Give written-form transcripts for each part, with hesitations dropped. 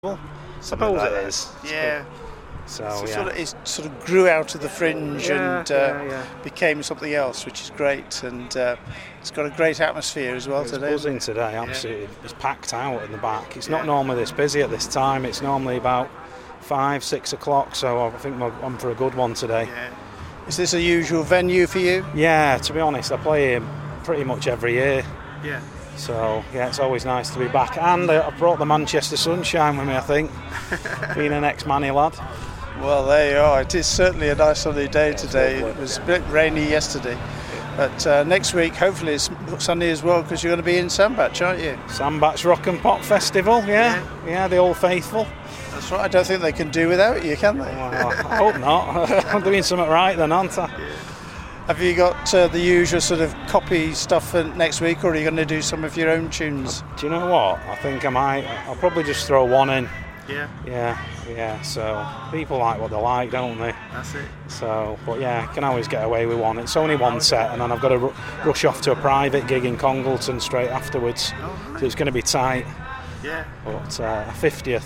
Well, suppose like it that. is. Yeah. So So yeah. it sort of grew out of the fringe and yeah. became something else, which is great. And it's got a great atmosphere as well It's today. buzzing today, absolutely. It's packed out in the back. It's not normally this busy at this time. It's normally about 5, 6 o'clock, so I think I'm for a good one today. Yeah. Is this a usual venue for you? Yeah, to be honest, I play here pretty much every year. Yeah. So, yeah, it's always nice to be back. And I brought the Manchester Sunshine with me, I think, being an ex-Manny lad. Well, there you are. It is certainly a nice sunny day today. lovely. It was a bit rainy yesterday. But next week, hopefully, it's sunny as well because you're going to be in Sandbach, aren't you? Sandbach Rock and Pop Festival, yeah, the Old Faithful. That's right. I don't think they can do without you, can they? Well, I hope not. I'm doing something right then, aren't I? Have you got the usual sort of copy stuff for next week, or are you going to do some of your own tunes? Do you know what? I think I might. I'll probably just throw one in. Yeah, Yeah. So people like what they like, don't they? that's it. So, but yeah, I can always get away with one. It's only one set, and then I've got to rush off to a private gig in Congleton straight afterwards. So it's going to be tight. Yeah. But a 50th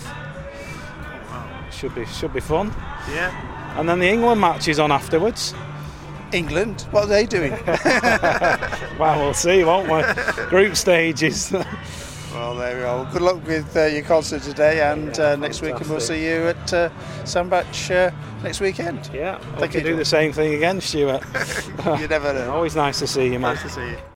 should be fun. Yeah. And then the England match is on afterwards. England, what are they doing? Well, we'll see, won't we? Group stages. Well, there we are. Well, good luck with your concert today and next week, and we'll see you at Sandbach next weekend. Yeah, Thank hope you you. do the same thing again, Stuart. You never know. Always nice to see you, man. Nice to see you.